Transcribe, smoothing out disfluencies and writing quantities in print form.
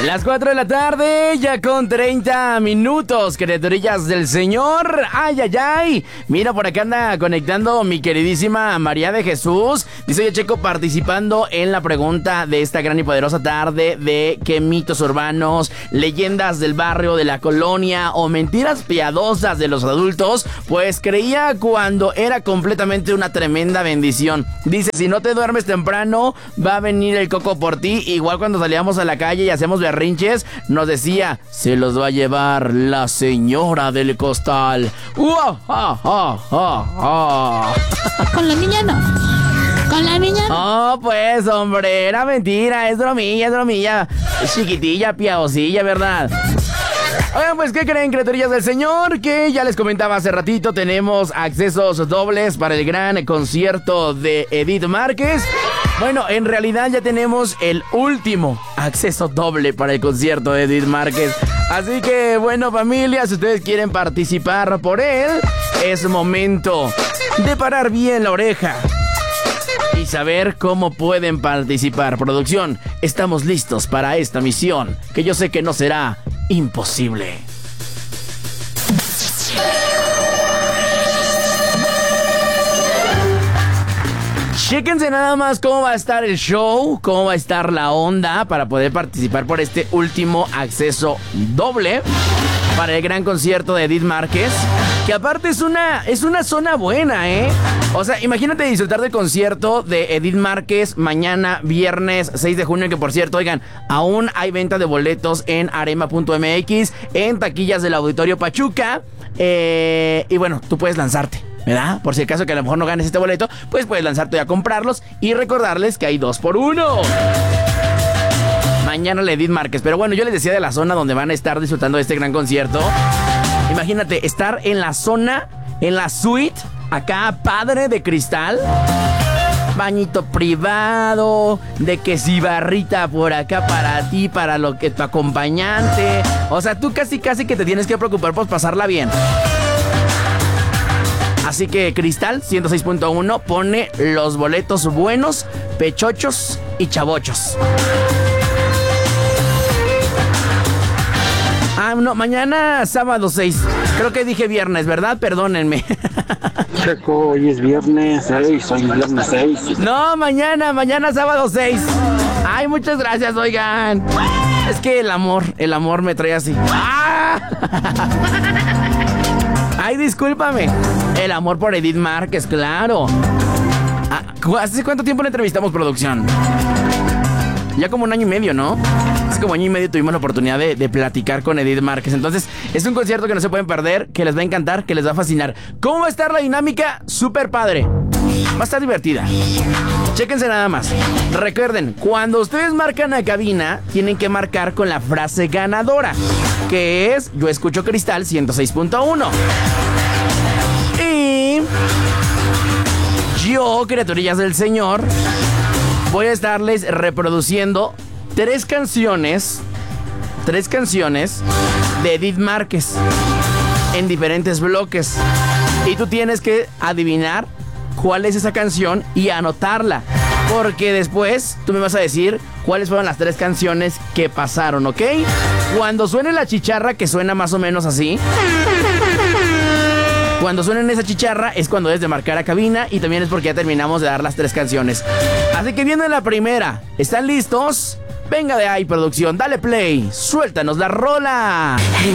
Las 4 de la tarde, ya con 30 minutos, criaturillas del Señor. ¡Ay, ay, ay! Mira, por acá anda conectando mi queridísima María de Jesús. Dice yo, Checo, participando en la pregunta de esta gran y poderosa tarde de qué mitos urbanos, leyendas del barrio, de la colonia o mentiras piadosas de los adultos, pues creía cuando era completamente una tremenda bendición. Dice, si no te duermes temprano, va a venir el coco por ti. Igual cuando salíamos a la calle y hacíamos berrinches, nos decía, se los va a llevar la señora del costal. Con la niña no. Con la niña no. Oh, pues, hombre, era mentira, es bromilla. Es chiquitilla, piadosilla, ¿verdad? Oigan, pues, ¿qué creen, criaturillas del Señor? Que ya les comentaba hace ratito, tenemos accesos dobles para el gran concierto de Edith Márquez. Bueno, en realidad ya tenemos el último acceso doble para el concierto de Edith Márquez. Así que, bueno, familia, si ustedes quieren participar por él, es momento de parar bien la oreja y saber cómo pueden participar. Producción, estamos listos para esta misión, que yo sé que no será imposible. Chéquense nada más cómo va a estar el show, cómo va a estar la onda para poder participar por este último acceso doble para el gran concierto de Edith Márquez, que aparte es una zona buena, ¿eh? O sea, imagínate disfrutar del concierto de Edith Márquez mañana, viernes 6 de junio, que por cierto, oigan, aún hay venta de boletos en arema.mx, en taquillas del Auditorio Pachuca, y bueno, tú puedes lanzarte, ¿verdad? Por si acaso que a lo mejor no ganes este boleto, pues puedes lanzarte a comprarlos y recordarles que hay 2x1. Mañana la Edith Márquez. Pero bueno, yo les decía de la zona donde van a estar disfrutando de este gran concierto. Imagínate, estar en la zona, en la suite, acá, padre de cristal. Bañito privado, de que si barrita por acá para ti, para lo que tu acompañante. O sea, tú casi que te tienes que preocupar por pasarla bien. Así que Cristal 106.1 pone los boletos buenos, pechochos y chavochos. Ah, no, mañana sábado 6. Creo que dije viernes, ¿verdad? Perdónenme. Checo, hoy es viernes 6, hoy es viernes 6. No, mañana sábado 6. Ay, muchas gracias, oigan. Es que el amor me trae así. ¡Ah! Ay, discúlpame. El amor por Edith Márquez, claro. ¿Hace cuánto tiempo le entrevistamos, producción? Ya como un año y medio, ¿no? Hace como año y medio tuvimos la oportunidad de platicar con Edith Márquez. Entonces, es un concierto que no se pueden perder, que les va a encantar, que les va a fascinar. ¿Cómo va a estar la dinámica? Súper padre. Va a estar divertida. Chéquense nada más. Recuerden, cuando ustedes marcan a cabina, tienen que marcar con la frase ganadora, que es Yo Escucho Cristal 106.1. Y yo, criaturillas del Señor, voy a estarles reproduciendo tres canciones de Edith Márquez en diferentes bloques. Y tú tienes que adivinar cuál es esa canción y anotarla, porque después tú me vas a decir cuáles fueron las tres canciones que pasaron, ¿ok? Cuando suene la chicharra, que suena más o menos así, cuando suenen esa chicharra es cuando debes de marcar a cabina, y también es porque ya terminamos de dar las tres canciones. Así que viene la primera. ¿Están listos? Venga de ahí, producción, dale play, suéltanos la rola.